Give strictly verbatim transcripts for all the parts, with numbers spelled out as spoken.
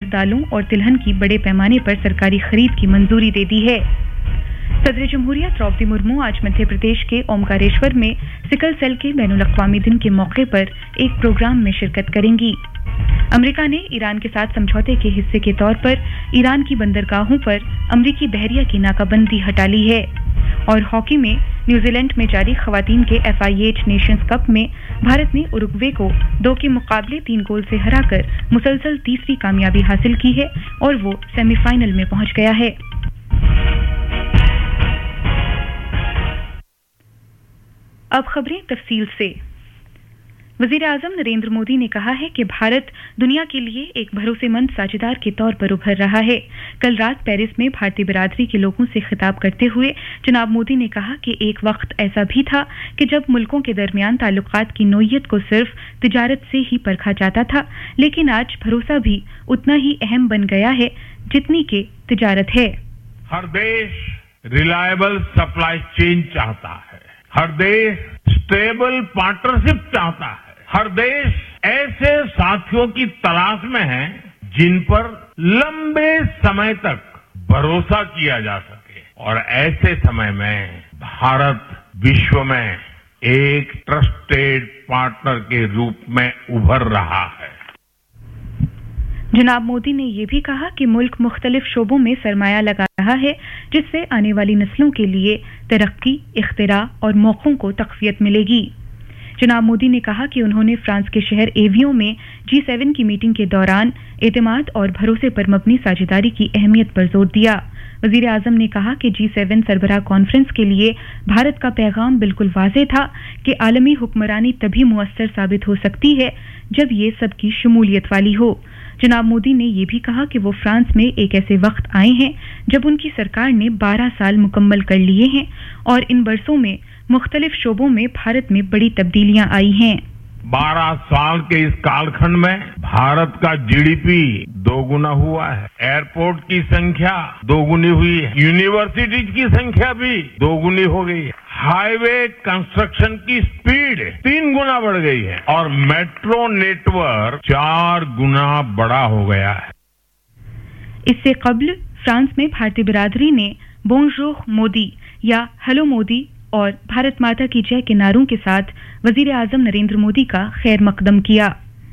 दालों और तिलहन की बड़े पैमाने पर सरकारी खरीद की मंजूरी दे दी है। सदर जमहूरिया द्रौपदी मुर्मू आज मध्य प्रदेश के ओमकारेश्वर में सिकल सेल के बैनुल अक़वामी दिन के मौके पर एक प्रोग्राम में शिरकत करेंगी। अमेरिका ने ईरान के साथ समझौते के हिस्से के तौर पर ईरान की बंदरगाहों पर अमेरिकी बहरिया की नाकाबंदी हटा ली है। और हॉकी में न्यूजीलैंड में जारी खवातीन के F I H Nations cup में भारत ने उरुग्वे को दो के मुकाबले तीन गोल से हराकर मुसलसल तीसरी कामयाबी हासिल की है और वो सेमीफाइनल में पहुंच गया है। अब खबरें तफसील से। वजीर आजम नरेंद्र मोदी ने कहा है कि भारत दुनिया के लिए एक भरोसेमंद साझेदार के तौर पर उभर रहा है। कल रात पेरिस में भारतीय बिरादरी के लोगों से खिताब करते हुए जनाब मोदी ने कहा कि एक वक्त ऐसा भी था कि जब मुल्कों के दरमियान ताल्लुकात की नोयत को सिर्फ तिजारत से ही परखा जाता था, लेकिन आज भरोसा भी उतना ही अहम बन गया है जितनी कि तिजारत है। हर देश रिलायबल सप्लाई चेन चाहता है, हर देश स्टेबल पार्टनरशिप चाहता है, हर देश ऐसे साथियों की तलाश में है जिन पर लंबे समय तक भरोसा किया जा सके। और ऐसे समय में भारत विश्व में एक ट्रस्टेड पार्टनर के रूप में उभर रहा है। जनाब मोदी ने यह भी कहा कि मुल्क मुख्तलिफ शोबों में सरमाया लगा रहा है जिससे आने वाली नस्लों के लिए तरक्की, इख्तिरा और मौकों को तक़वियत मिलेगी। जनाब मोदी ने कहा कि उन्होंने फ्रांस के शहर एवियों में जी सेवन की मीटिंग के दौरान एतमाद और भरोसे पर मबनी साझेदारी की अहमियत पर जोर दिया। वजीर आजम ने कहा कि जी सेवन सरबराह कॉन्फ्रेंस के लिए भारत का पैगाम बिल्कुल वाज़ेह था कि आलमी हुक्मरानी तभी मुअस्सर साबित हो सकती है जब ये सबकी शमूलियत वाली हो। जनाब मोदी ने यह भी कहा कि वो फ्रांस में एक ऐसे वक्त आए हैं जब उनकी सरकार ने बारह साल मुकम्मल कर लिए हैं और इन बरसों में मुख्तलिफ शोबों में भारत में बड़ी तब्दीलियां आई हैं। बारह साल के इस कालखंड में भारत का जी डी पी दोगुना हुआ है, एयरपोर्ट की संख्या दोगुनी हुई है, यूनिवर्सिटी की संख्या भी दोगुनी हो गई है, हाईवे कंस्ट्रक्शन की स्पीड तीन गुना बढ़ गई है और मेट्रो नेटवर्क चार गुना बड़ा हो गया है। इससे कबल फ्रांस में भारतीय बिरादरी ने बोंजोर मोदी या हेलो मोदी और भारत माता की जय के नारों के साथ वजीर आजम नरेंद्र मोदी का खैर मकदम किया।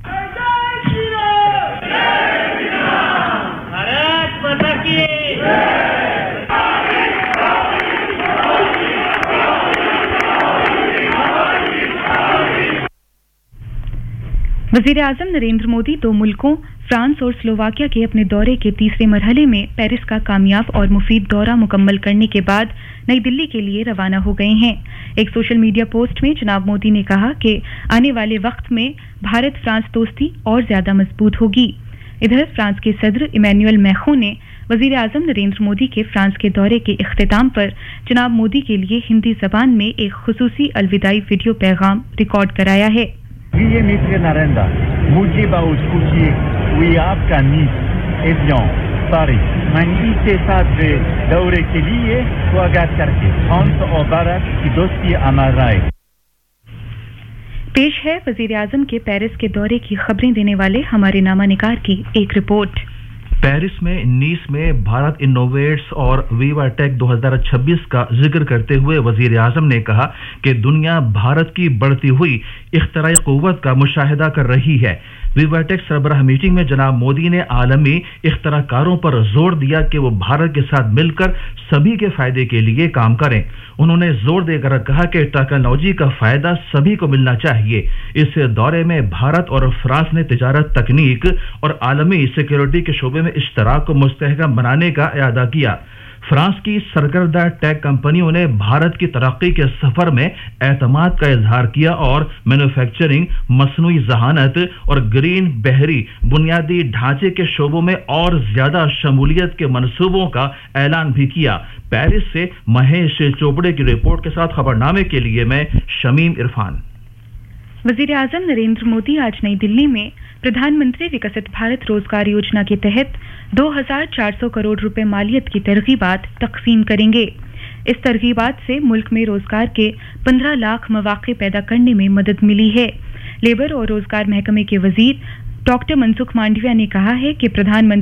वजीर आजम नरेंद्र मोदी दो मुल्कों फ्रांस और स्लोवाकिया के अपने दौरे के तीसरे मरहले में पेरिस का कामयाब और मुफीद दौरा मुकम्मल करने के बाद नई दिल्ली के लिए रवाना हो गए हैं। एक सोशल मीडिया पोस्ट में जनाब मोदी ने कहा कि आने वाले वक्त में भारत फ्रांस दोस्ती और ज्यादा मजबूत होगी। इधर फ्रांस के सदर इमैनुअल मैक्रों ने वजीर आजम नरेंद्र मोदी के फ्रांस के दौरे के इख्तिताम पर जनाब मोदी के लिए हिंदी जबान में एक खुसूसी अलविदाई वीडियो पैगाम रिकॉर्ड कराया है। Priez Maître Narendra, मुझे बहुत खुशी हुई आपका नीस एवियन पारिस मनीष के साथ दौरे के लिए स्वागत करके फ्रांस और भारत की दोस्ती अमर रहे। पेश है वजीर आजम के पेरिस के दौरे की खबरें देने वाले हमारे नामा निगार की एक रिपोर्ट। पेरिस में नीस में भारत इनोवेट्स और वीवा टेक दो हज़ार छब्बीस का जिक्र करते हुए वजीर आजम ने कहा कि दुनिया भारत की बढ़ती हुई इख्तराई क़ुव्वत का मुशाहिदा कर रही है। वीवाटेक सरबराह मीटिंग में जनाब मोदी ने आलमी इख्तराकारों पर जोर दिया कि वो भारत के साथ मिलकर सभी के फायदे के लिए काम करें। उन्होंने जोर देकर कहा कि टेक्नोलॉजी का फायदा सभी को मिलना चाहिए। इस दौरे में भारत और फ्रांस ने तिजारत, तकनीक और आलमी सिक्योरिटी के शोबे में इश्तराक को मुस्तहकम बनाने का इरादा किया। फ्रांस की सरकर्दा टेक कंपनियों ने भारत की तरक्की के सफर में एतमाद का इजहार किया और मैन्युफैक्चरिंग, मसनूई जहानत और ग्रीन बहरी बुनियादी ढांचे के शोबों में और ज्यादा शमूलियत के मंसूबों का ऐलान भी किया। पेरिस से महेश चोपड़े की रिपोर्ट के साथ खबरनामे के लिए मैं शमीम इरफान। वजीर आजम नरेंद्र मोदी आज नई दिल्ली में प्रधानमंत्री विकसित भारत रोजगार योजना के तहत दो हज़ार चार सौ करोड़ रुपए मालियत की तरगीबात तकसीम करेंगे। इस तरगीबात से मुल्क में रोजगार के पंद्रह लाख मौके पैदा करने में मदद मिली है। लेबर और रोजगार महकमे के वजीर डॉक्टर मनसुख मांडविया ने कहा है कि प्रधानमंत्री